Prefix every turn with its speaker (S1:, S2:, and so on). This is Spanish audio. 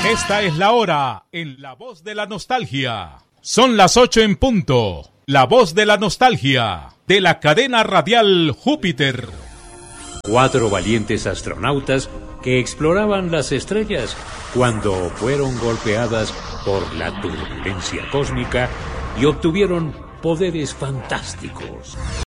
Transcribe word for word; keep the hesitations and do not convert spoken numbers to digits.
S1: Esta es la hora en La Voz de la Nostalgia. Son las ocho en punto. La Voz de la Nostalgia, de la cadena radial Júpiter.
S2: Cuatro valientes astronautas que exploraban las estrellas cuando fueron golpeadas por la turbulencia cósmica y obtuvieron poderes fantásticos.